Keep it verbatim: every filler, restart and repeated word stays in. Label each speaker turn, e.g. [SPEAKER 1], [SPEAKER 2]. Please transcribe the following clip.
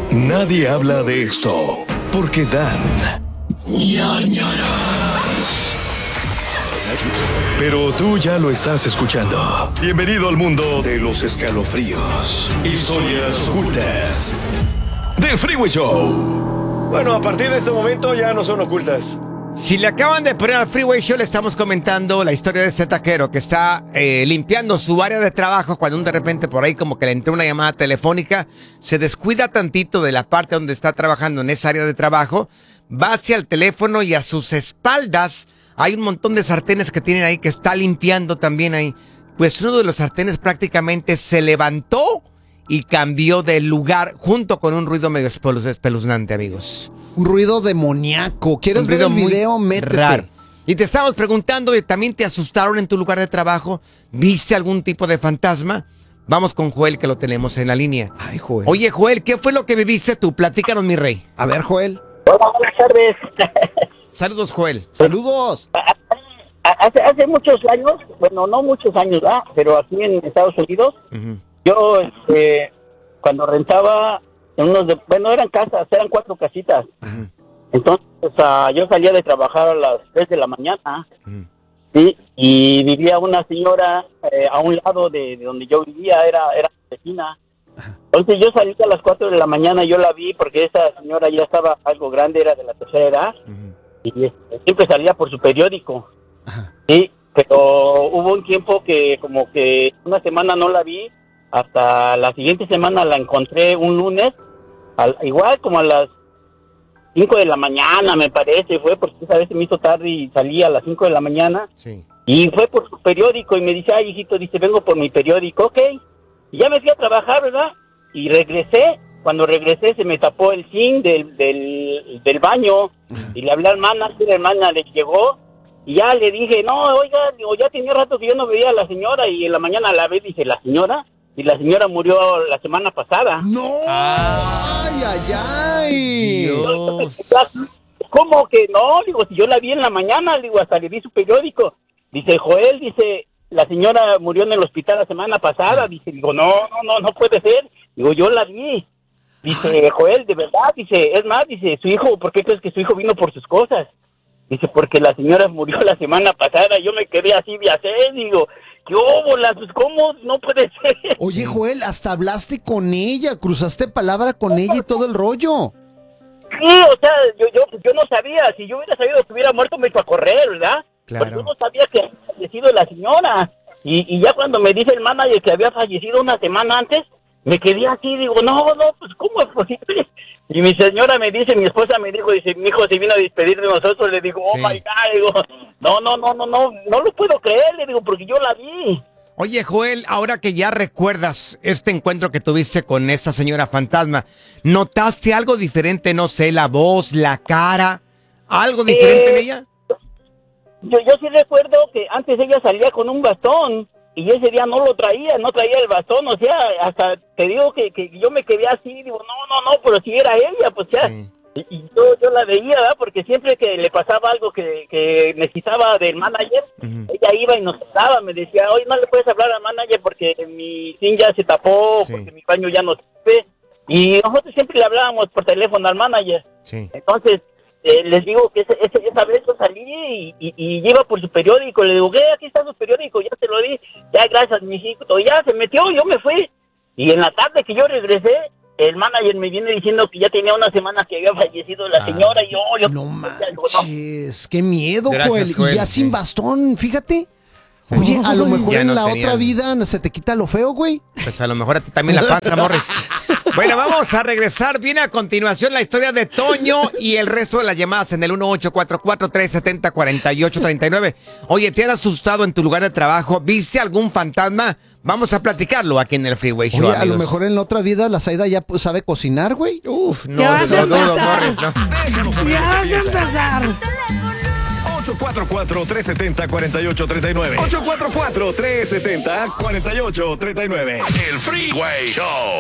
[SPEAKER 1] Nadie habla de esto porque dan ñañaras. Pero tú ya lo estás escuchando. Bienvenido al mundo de los escalofríos, historias ocultas del Freeway Show.
[SPEAKER 2] Bueno, a partir de este momento ya no son ocultas.
[SPEAKER 3] Si le acaban de poner al Freeway Show, le estamos comentando la historia de este taquero que está eh, limpiando su área de trabajo cuando de repente por ahí como que le entró una llamada telefónica, se descuida tantito de la parte donde está trabajando en esa área de trabajo, va hacia el teléfono y a sus espaldas hay un montón de sartenes que tienen ahí que está limpiando también ahí. Pues uno de los sartenes prácticamente se levantó y cambió de lugar junto con un ruido medio espeluz- espeluznante, amigos.
[SPEAKER 4] Un ruido demoníaco. ¿Quieres
[SPEAKER 3] Un
[SPEAKER 4] ver
[SPEAKER 3] ruido
[SPEAKER 4] el
[SPEAKER 3] muy
[SPEAKER 4] video? Métete.
[SPEAKER 3] raro. Y te estamos preguntando, ¿también te asustaron en tu lugar de trabajo? ¿Viste algún tipo de fantasma? Vamos con Joel, que lo tenemos en la línea.
[SPEAKER 4] Ay, Joel.
[SPEAKER 3] Oye, Joel, ¿qué fue lo que viviste tú? Platícanos, mi rey.
[SPEAKER 4] A ver, Joel.
[SPEAKER 5] Hola, buenas tardes.
[SPEAKER 3] Saludos, Joel.
[SPEAKER 4] Saludos.
[SPEAKER 5] Hace, hace muchos años, bueno, no muchos años, ¿verdad? Pero aquí en Estados Unidos,
[SPEAKER 3] Uh-huh.
[SPEAKER 5] yo, este, cuando rentaba en unos, de, bueno, eran casas, eran cuatro casitas.
[SPEAKER 3] Uh-huh.
[SPEAKER 5] Entonces, uh, yo salía de trabajar a las tres de la mañana,
[SPEAKER 3] Uh-huh.
[SPEAKER 5] ¿sí? Y vivía una señora eh, a un lado de, de donde yo vivía, era, era vecina. Entonces, yo salí a las cuatro de la mañana, yo la vi porque esa señora ya estaba algo grande, era de la tercera edad,
[SPEAKER 3] Uh-huh.
[SPEAKER 5] y este, siempre salía por su periódico.
[SPEAKER 3] Ajá.
[SPEAKER 5] Sí, pero hubo un tiempo que como que una semana no la vi, hasta la siguiente semana la encontré un lunes, al, igual como a las cinco de la mañana me parece, fue porque esa vez se me hizo tarde y salí a las cinco de la mañana,
[SPEAKER 3] Sí.
[SPEAKER 5] y fue por su periódico y me dice, ay hijito, dice, vengo por mi periódico, ok, y ya me fui a trabajar, ¿verdad? Y regresé, cuando regresé se me tapó el zinc del, del, del baño, y le hablé al manager, el manager llegó, y ya le dije, no, oiga, digo, ya tenía rato que yo no veía a la señora, y en la mañana la ve, dice, ¿la señora? Y la señora murió la semana pasada.
[SPEAKER 4] No. Ay, ay, ay.
[SPEAKER 3] Dios.
[SPEAKER 5] ¿Cómo que no? Digo, si yo la vi en la mañana, digo, hasta le vi su periódico. Dice, Joel, dice, la señora murió en el hospital la semana pasada. Dice, digo, no, no, no, no puede ser. Digo, yo la vi. Dice, Joel, de verdad, dice, es más, dice, su hijo, ¿por qué crees que su hijo vino por sus cosas? Dice, porque la señora murió la semana pasada. Yo me quedé así de hacer, digo, ¿qué óbolas? Pues, ¿cómo? No puede ser.
[SPEAKER 4] Oye, Joel, hasta hablaste con ella, cruzaste palabra con ella y todo el rollo.
[SPEAKER 5] Sí, o sea, yo, yo, yo no sabía. Si yo hubiera sabido que hubiera muerto, me iba a correr, ¿verdad?
[SPEAKER 3] Claro.
[SPEAKER 5] Pero yo no sabía que había fallecido la señora. Y, y ya cuando me dice el manager que había fallecido una semana antes, me quedé así, digo, no, no, pues, ¿cómo es posible? Y mi señora me dice, mi esposa me dijo, dice, mi hijo se vino a despedir de nosotros. Le digo, oh,
[SPEAKER 3] Sí.
[SPEAKER 5] my God, digo, no, no, no, no, no, no lo puedo creer, le digo, porque yo la vi.
[SPEAKER 3] Oye, Joel, ahora que ya recuerdas este encuentro que tuviste con esta señora fantasma, ¿notaste algo diferente? No sé, la voz, la cara, algo diferente
[SPEAKER 5] Eh,
[SPEAKER 3] en ella.
[SPEAKER 5] Yo, yo sí recuerdo que antes ella salía con un bastón y ese día no lo traía, no traía el bastón, o sea, hasta te digo que, que yo me quedé así, digo, no, no, no, pero si era ella, pues ya.
[SPEAKER 3] Sí.
[SPEAKER 5] Y, y yo, yo la veía, ¿verdad? Porque siempre que le pasaba algo que, que necesitaba del manager,
[SPEAKER 3] Ujú.
[SPEAKER 5] ella iba y nos hablaba, me decía, oye, no le puedes hablar al manager porque mi zinc ya se tapó,
[SPEAKER 3] Sí.
[SPEAKER 5] porque mi baño ya no sirve. Y nosotros siempre le hablábamos por teléfono al manager.
[SPEAKER 3] Sí.
[SPEAKER 5] Entonces, eh, les digo que ese, ese, esa vez yo salí y, y, y iba por su periódico. Le digo, ¿qué? Aquí está su periódico, ya se lo di. Ya, gracias, mijito. Ya se metió, yo me fui. Y en la tarde que yo regresé, el manager me viene diciendo que ya tenía una semana que había fallecido la
[SPEAKER 3] Ah.
[SPEAKER 5] señora. Y yo, yo
[SPEAKER 4] No
[SPEAKER 5] digo,
[SPEAKER 4] manches, qué miedo,
[SPEAKER 3] Gracias,
[SPEAKER 4] Joel.
[SPEAKER 3] Joel,
[SPEAKER 4] Y ya
[SPEAKER 3] sí.
[SPEAKER 4] sin bastón, fíjate. Oye, a lo mejor
[SPEAKER 3] Ya
[SPEAKER 4] en
[SPEAKER 3] no
[SPEAKER 4] la
[SPEAKER 3] tenían-
[SPEAKER 4] otra vida se te quita lo feo, güey.
[SPEAKER 3] Pues a lo mejor a ti también la panza, Morris. Bueno, vamos a regresar. Viene a continuación la historia de Toño y el resto de las llamadas en el uno ocho cuatro cuatro, tres siete cero, cuatro ocho tres nueve. Oye, ¿te han asustado en tu lugar de trabajo? ¿Viste algún fantasma? Vamos a platicarlo aquí en el Freeway Show,
[SPEAKER 4] Oye, a lo
[SPEAKER 3] amigos.
[SPEAKER 4] mejor en la otra vida la Zaida ya pues, sabe cocinar, güey.
[SPEAKER 3] Uf, no,
[SPEAKER 6] Ya vas
[SPEAKER 3] no,
[SPEAKER 6] a
[SPEAKER 3] no, no,
[SPEAKER 6] empezar.
[SPEAKER 3] Morris, no.
[SPEAKER 1] Déjanos saber
[SPEAKER 6] Ya
[SPEAKER 1] qué
[SPEAKER 6] vas a
[SPEAKER 1] piensas.
[SPEAKER 6] empezar.
[SPEAKER 1] ocho cuatro cuatro, tres siete cero, cuatro ocho tres nueve. ocho cuatro cuatro, tres siete cero, cuatro ocho tres nueve. El Freeway Show.